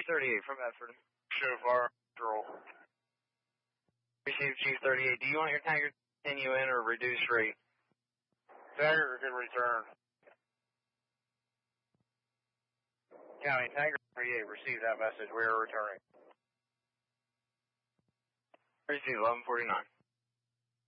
38 from Bedford. Show fire control. Receive Chief 38. Do you want your Tiger to continue in or reduce rate? Tiger can return. County, Tiger 38, receive that message. We are returning. Receive 1149.